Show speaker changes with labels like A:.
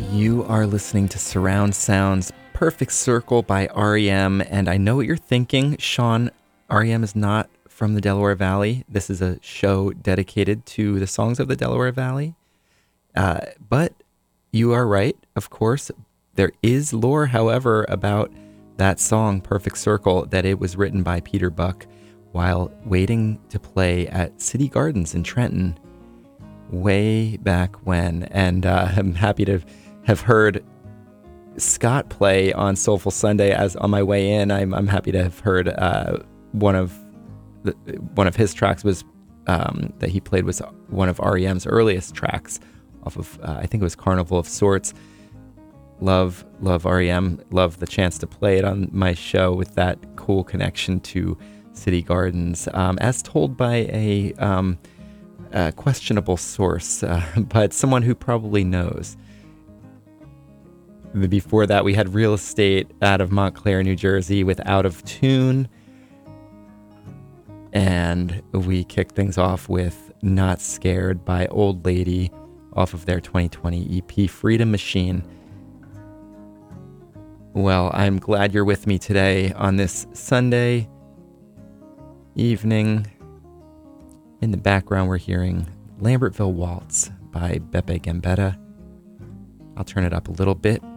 A: You are listening to Surround Sound's Perfect Circle by REM, and I know what you're thinking, Sean. REM is not from the Delaware Valley. This is a show dedicated to the songs of the Delaware Valley. But you are right, of course. There is lore, however, about that song, Perfect Circle, that it was written by Peter Buck while waiting to play at City Gardens in Trenton way back when. And I'm happy to have heard Scott play on Soulful Sunday as on my way in. I'm happy to have heard one of his tracks was that he played was one of REM's earliest tracks off of I think it was Carnival of Sorts. Love REM. Love the chance to play it on my show with that cool connection to City Gardens, as told by a questionable source, but someone who probably knows. Before that, we had Real Estate out of Montclair, New Jersey with Out of Tune. And we kicked things off with Not Scared by Old Lady off of their 2020 EP, Freedom Machine. Well, I'm glad you're with me today on this Sunday evening. In the background, we're hearing Lambertville Waltz by Beppe Gambetta. I'll turn it up a little bit